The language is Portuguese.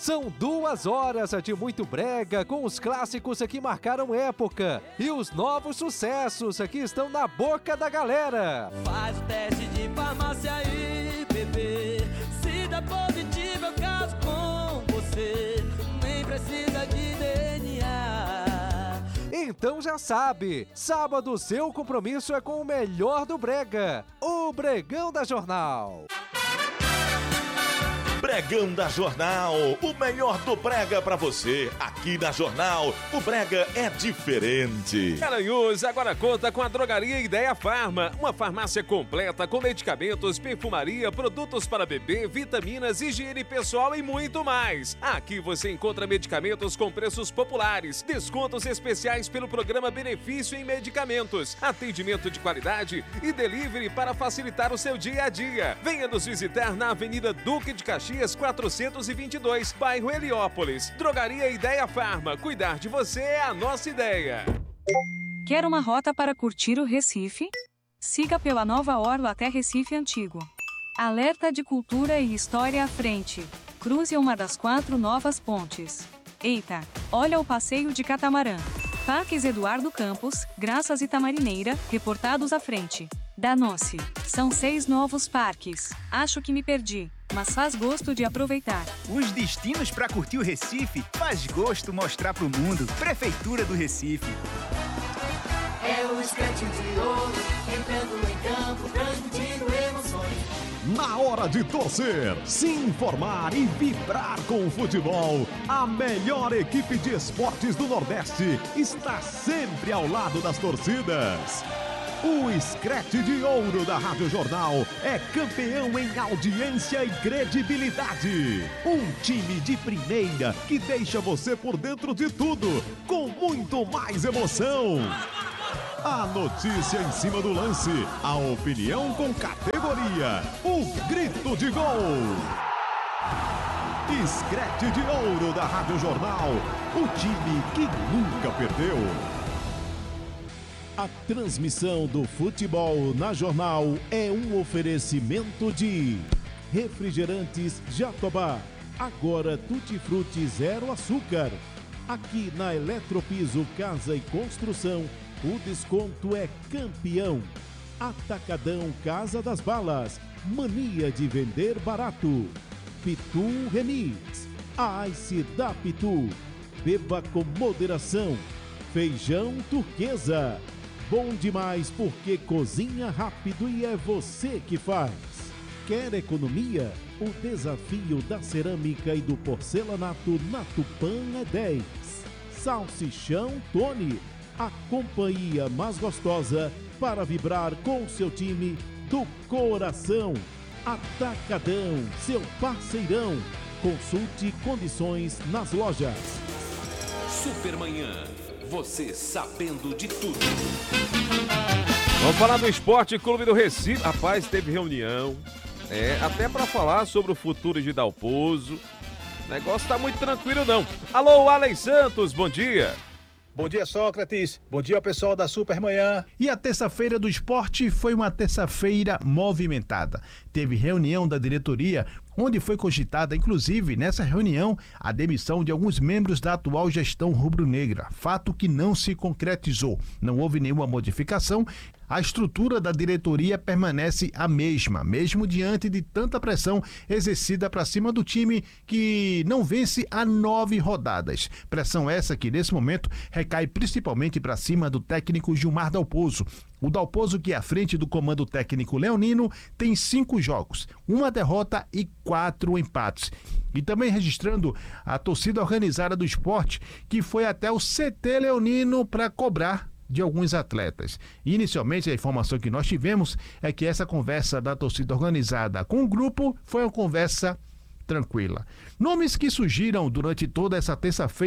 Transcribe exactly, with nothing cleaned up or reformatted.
São duas horas de muito brega com os clássicos que marcaram época e os novos sucessos que estão na boca da galera. Faz o teste de farmácia aí, bebê. Se dá positivo eu caso com você. Nem precisa de D N A. Então já sabe, sábado seu compromisso é com o melhor do brega, o Bregão da Jornal. Bregão da Jornal, o melhor do brega pra você. Aqui na Jornal, o brega é diferente. Garanhuns agora conta com a Drogaria Ideia Farma, uma farmácia completa com medicamentos, perfumaria, produtos para bebê, vitaminas, higiene pessoal e muito mais. Aqui você encontra medicamentos com preços populares, descontos especiais pelo programa Benefício em Medicamentos, atendimento de qualidade e delivery para facilitar o seu dia a dia. Venha nos visitar na Avenida Duque de Caxias, quatrocentos e vinte e dois, bairro Heliópolis. Drogaria Ideia Farma. Cuidar de você é a nossa ideia. Quer uma rota para curtir o Recife? Siga pela Nova Orla até Recife Antigo. Alerta de cultura e história à frente. Cruze uma das quatro novas pontes. Eita, olha o passeio de catamarã. Parques Eduardo Campos, Graças e Tamarineira, reportados à frente. Danou-se. São seis novos parques. Acho que me perdi, mas faz gosto de aproveitar. Os destinos para curtir o Recife faz gosto mostrar pro mundo. Prefeitura do Recife. É o escrete de ouro, entrando em campo, transmitindo emoções. Na hora de torcer, se informar e vibrar com o futebol, a melhor equipe de esportes do Nordeste está sempre ao lado das torcidas. O Screte de Ouro da Rádio Jornal é campeão em audiência e credibilidade. Um time de primeira que deixa você por dentro de tudo, com muito mais emoção. A notícia em cima do lance, a opinião com categoria, o grito de gol. Screte de Ouro da Rádio Jornal, o time que nunca perdeu. A transmissão do futebol na Jornal é um oferecimento de Refrigerantes Jatobá, agora tutti-frutti zero açúcar. Aqui na Eletropiso Casa e Construção, o desconto é campeão. Atacadão Casa das Balas, mania de vender barato. Pitu Remix, a Ice da Pitu. Beba com moderação. Feijão Turquesa. Bom demais porque cozinha rápido e é você que faz. Quer economia? O desafio da cerâmica e do porcelanato na Tupã é dez. Salsichão Tony, a companhia mais gostosa para vibrar com seu time do coração. Atacadão, seu parceirão. Consulte condições nas lojas. Supermanhã, você sabendo de tudo. Vamos falar do Esporte Clube do Recife. Rapaz, teve reunião, é, até para falar sobre o futuro de Dalpozo. O negócio tá muito tranquilo não. Alô, Alex Santos, bom dia. Bom dia, Sócrates. Bom dia, pessoal da Supermanhã. E a terça-feira do esporte foi uma terça-feira movimentada. Teve reunião da diretoria, onde foi cogitada, inclusive, nessa reunião, a demissão de alguns membros da atual gestão rubro-negra. Fato que não se concretizou. Não houve nenhuma modificação. A estrutura da diretoria permanece a mesma, mesmo diante de tanta pressão exercida para cima do time que não vence há nove rodadas. Pressão essa que, nesse momento, recai principalmente para cima do técnico Gilmar Dalpozo. O Dalpozo, que é à frente do comando técnico leonino, tem cinco jogos, uma derrota e quatro empates. E também registrando a torcida organizada do esporte, que foi até o C T leonino para cobrar de alguns atletas. Inicialmente, a informação que nós tivemos é que essa conversa da torcida organizada com o grupo foi uma conversa tranquila. Nomes que surgiram durante toda essa terça-feira